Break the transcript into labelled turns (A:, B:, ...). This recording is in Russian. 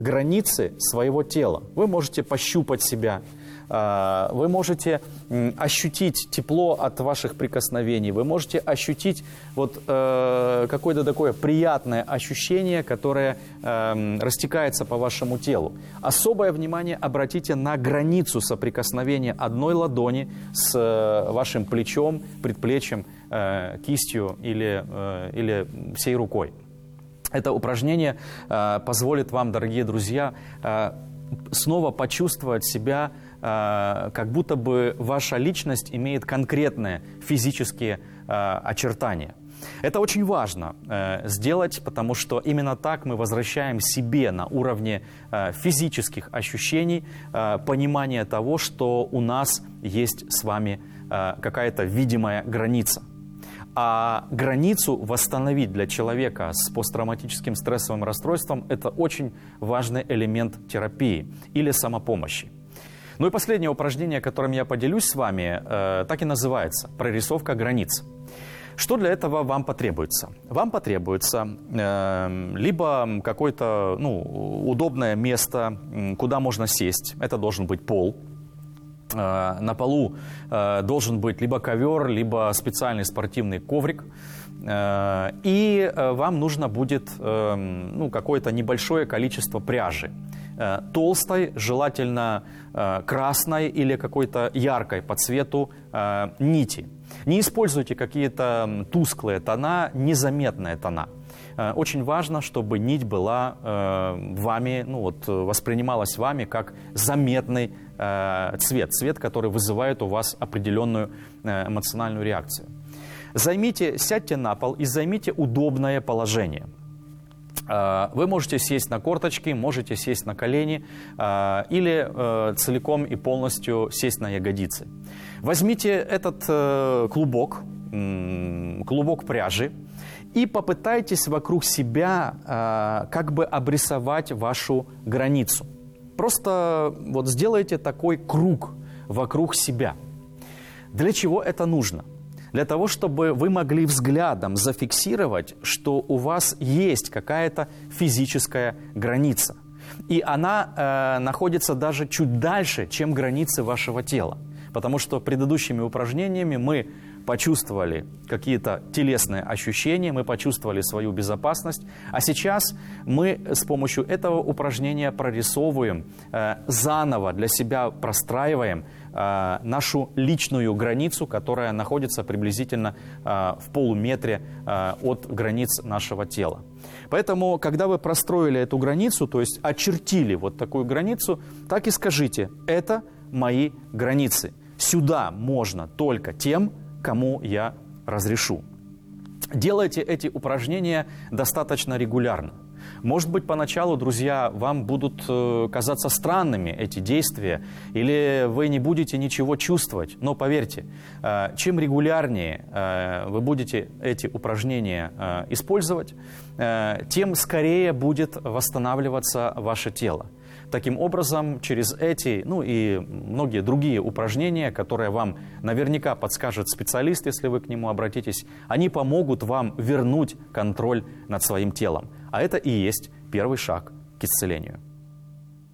A: границы своего тела. Вы можете пощупать себя, вы можете ощутить тепло от ваших прикосновений, вы можете ощутить вот какое-то такое приятное ощущение, которое растекается по вашему телу. Особое внимание обратите на границу соприкосновения одной ладони с вашим плечом, предплечьем, кистью или всей рукой. Это упражнение позволит вам, дорогие друзья, снова почувствовать себя, как будто бы ваша личность имеет конкретные физические очертания. Это очень важно сделать, потому что именно так мы возвращаем себе на уровне физических ощущений понимание того, что у нас есть с вами какая-то видимая граница. А границу восстановить для человека с посттравматическим стрессовым расстройством – это очень важный элемент терапии или самопомощи. Ну и последнее упражнение, которым я поделюсь с вами, так и называется – прорисовка границ. Что для этого вам потребуется? Вам потребуется либо какое-то удобное место, куда можно сесть, это должен быть пол. На полу должен быть либо ковер, либо специальный спортивный коврик. И вам нужно будет какое-то небольшое количество пряжи. Толстой, желательно красной или какой-то яркой по цвету нити. Не используйте какие-то тусклые тона, незаметные тона. Очень важно, чтобы нить была вами, воспринималась вами как заметный цвет, который вызывает у вас определенную эмоциональную реакцию. Сядьте на пол и займите удобное положение. Вы можете сесть на корточки, можете сесть на колени или целиком и полностью сесть на ягодицы. Возьмите этот клубок пряжи и попытайтесь вокруг себя как бы обрисовать вашу границу. Просто сделайте такой круг вокруг себя. Для чего это нужно? Для того, чтобы вы могли взглядом зафиксировать, что у вас есть какая-то физическая граница. И она находится даже чуть дальше, чем границы вашего тела. Потому что предыдущими упражнениями мы почувствовали какие-то телесные ощущения, мы почувствовали свою безопасность. А сейчас мы с помощью этого упражнения прорисовываем, заново для себя простраиваем нашу личную границу, которая находится приблизительно в полуметре от границ нашего тела. Поэтому, когда вы простроили эту границу, то есть очертили вот такую границу, так и скажите: это мои границы. Сюда можно только тем, кому я разрешу. Делайте эти упражнения достаточно регулярно. Может быть, поначалу, друзья, вам будут казаться странными эти действия, или вы не будете ничего чувствовать. Но поверьте, чем регулярнее вы будете эти упражнения использовать, тем скорее будет восстанавливаться ваше тело. Таким образом, через эти, и многие другие упражнения, которые вам наверняка подскажет специалист, если вы к нему обратитесь, они помогут вам вернуть контроль над своим телом. А это и есть первый шаг к исцелению.